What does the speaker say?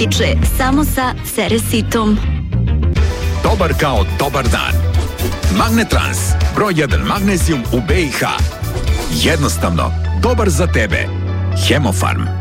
Iče samo sa Ceresitom. Dobar kao dobar dan. Magnetrans, broj 1 magnezijum u BiH. Jednostavno, dobar za tebe. Hemofarm.